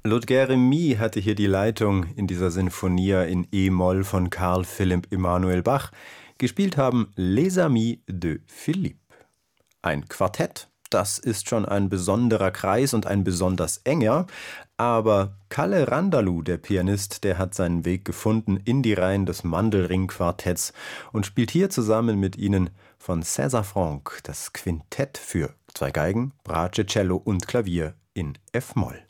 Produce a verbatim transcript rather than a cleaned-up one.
Ludger Remy hatte hier die Leitung in dieser Sinfonia in E-Moll von Karl Philipp Emanuel Bach. Gespielt haben Les Amis de Philippe. Ein Quartett, das ist schon ein besonderer Kreis und ein besonders enger, aber Kalle Randalou, der Pianist, der hat seinen Weg gefunden in die Reihen des Mandelring-Quartetts und spielt hier zusammen mit ihnen von César Franck das Quintett für zwei Geigen, Bratsche, Cello und Klavier in F-Moll.